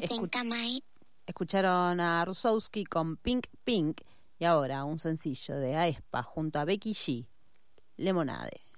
Escucharon a Rusowski con Pink Pink y ahora un sencillo de aespa junto a Becky G, Lemonade.